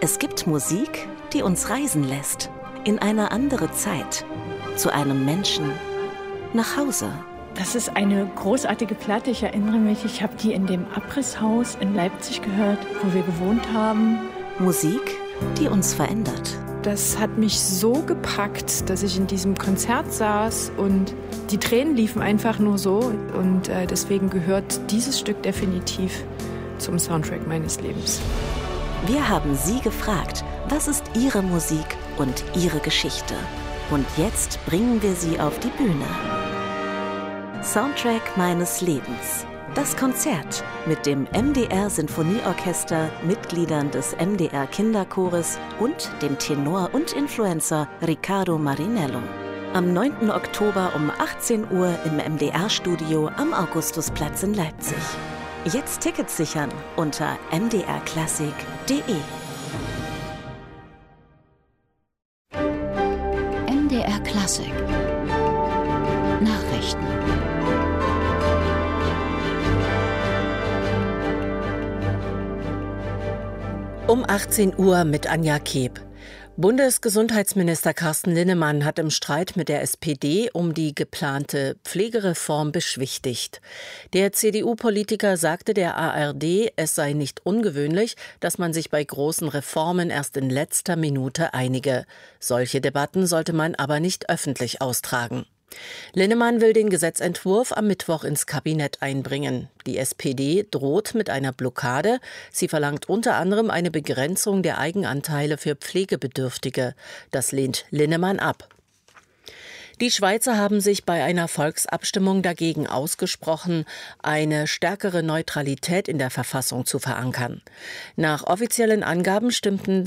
Es gibt Musik, die uns reisen lässt. In eine andere Zeit. Zu einem Menschen. Nach Hause. Das ist eine großartige Platte. Ich erinnere mich, ich habe die in dem Abrisshaus in Leipzig gehört, wo wir gewohnt haben. Musik, die uns verändert. Das hat mich so gepackt, dass ich in diesem Konzert saß und die Tränen liefen einfach nur so. Und deswegen gehört dieses Stück definitiv zum Soundtrack meines Lebens. Wir haben Sie gefragt, was ist Ihre Musik und Ihre Geschichte? Und jetzt bringen wir Sie auf die Bühne. Soundtrack meines Lebens. Das Konzert mit dem MDR Sinfonieorchester, Mitgliedern des MDR Kinderchores und dem Tenor und Influencer Riccardo Marinello. Am 9. Oktober um 18 Uhr im MDR-Studio am Augustusplatz in Leipzig. Jetzt Tickets sichern unter mdrklassik.de. MDR Klassik Nachrichten. Um 18 Uhr mit Anja Keeb. Bundesgesundheitsminister Carsten Linnemann hat im Streit mit der SPD um die geplante Pflegereform beschwichtigt. Der CDU-Politiker sagte der ARD, es sei nicht ungewöhnlich, dass man sich bei großen Reformen erst in letzter Minute einige. Solche Debatten sollte man aber nicht öffentlich austragen. Linnemann will den Gesetzentwurf am Mittwoch ins Kabinett einbringen. Die SPD droht mit einer Blockade. Sie verlangt unter anderem eine Begrenzung der Eigenanteile für Pflegebedürftige. Das lehnt Linnemann ab. Die Schweizer haben sich bei einer Volksabstimmung dagegen ausgesprochen, eine stärkere Neutralität in der Verfassung zu verankern. Nach offiziellen Angaben stimmten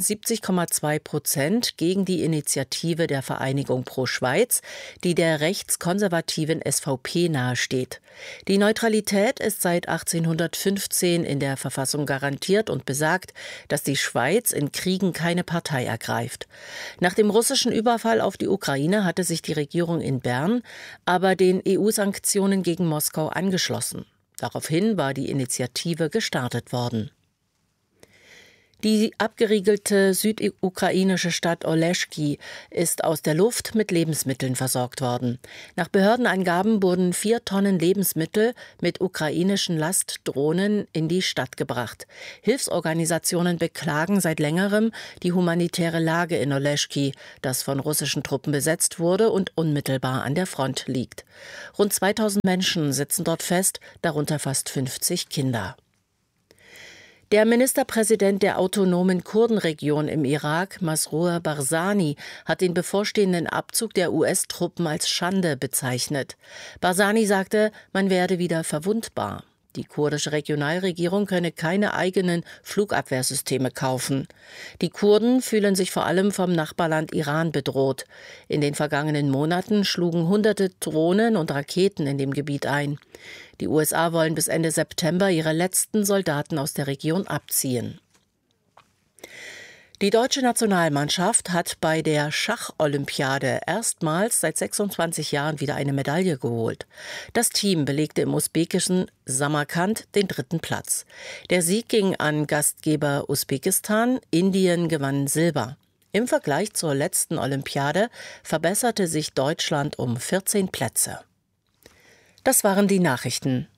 70,2% gegen die Initiative der Vereinigung Pro Schweiz, die der rechtskonservativen SVP nahesteht. Die Neutralität ist seit 1815 in der Verfassung garantiert und besagt, dass die Schweiz in Kriegen keine Partei ergreift. Nach dem russischen Überfall auf die Ukraine hatte sich die Regierung in Bern aber den EU-Sanktionen gegen Moskau angeschlossen. Daraufhin war die Initiative gestartet worden. Die abgeriegelte südukrainische Stadt Oleschki ist aus der Luft mit Lebensmitteln versorgt worden. Nach Behördenangaben wurden 4 Tonnen Lebensmittel mit ukrainischen Lastdrohnen in die Stadt gebracht. Hilfsorganisationen beklagen seit längerem die humanitäre Lage in Oleschki, das von russischen Truppen besetzt wurde und unmittelbar an der Front liegt. Rund 2000 Menschen sitzen dort fest, darunter fast 50 Kinder. Der Ministerpräsident der autonomen Kurdenregion im Irak, Masroor Barzani, hat den bevorstehenden Abzug der US-Truppen als Schande bezeichnet. Barzani sagte, man werde wieder verwundbar. Die kurdische Regionalregierung könne keine eigenen Flugabwehrsysteme kaufen. Die Kurden fühlen sich vor allem vom Nachbarland Iran bedroht. In den vergangenen Monaten schlugen Hunderte Drohnen und Raketen in dem Gebiet ein. Die USA wollen bis Ende September ihre letzten Soldaten aus der Region abziehen. Die deutsche Nationalmannschaft hat bei der Schach-Olympiade erstmals seit 26 Jahren wieder eine Medaille geholt. Das Team belegte im usbekischen Samarkand den 3. Platz. Der Sieg ging an Gastgeber Usbekistan, Indien gewann Silber. Im Vergleich zur letzten Olympiade verbesserte sich Deutschland um 14 Plätze. Das waren die Nachrichten.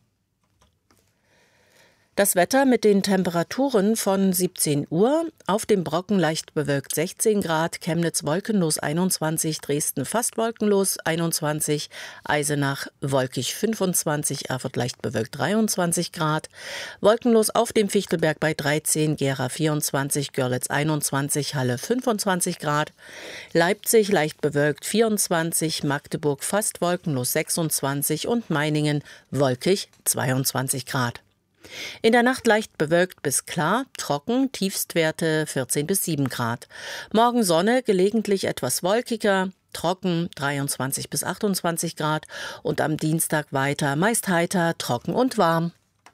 Das Wetter mit den Temperaturen von 17 Uhr. Auf dem Brocken leicht bewölkt 16 Grad, Chemnitz wolkenlos 21, Dresden fast wolkenlos 21, Eisenach wolkig 25, Erfurt leicht bewölkt 23 Grad, wolkenlos auf dem Fichtelberg bei 13, Gera 24, Görlitz 21, Halle 25 Grad, Leipzig leicht bewölkt 24, Magdeburg fast wolkenlos 26 und Meiningen wolkig 22 Grad. In der Nacht leicht bewölkt bis klar, trocken, Tiefstwerte 14 bis 7 Grad. Morgen Sonne, gelegentlich etwas wolkiger, trocken 23 bis 28 Grad und am Dienstag weiter meist heiter, trocken und warm.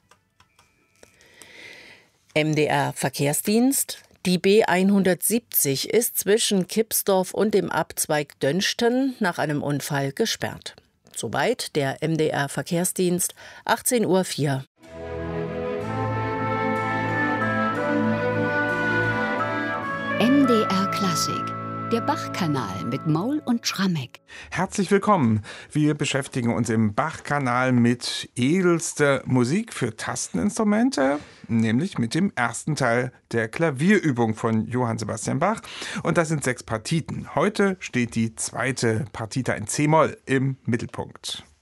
MDR Verkehrsdienst. Die B170 ist zwischen Kipsdorf und dem Abzweig Dönsten nach einem Unfall gesperrt. Soweit der MDR Verkehrsdienst, 18:04 Uhr. MDR Klassik, der Bach-Kanal mit Maul und Schrammeck. Herzlich willkommen. Wir beschäftigen uns im Bach-Kanal mit edelster Musik für Tasteninstrumente, nämlich mit dem ersten Teil der Klavierübung von Johann Sebastian Bach. Und das sind 6 Partiten. Heute steht die zweite Partita in C-Moll im Mittelpunkt.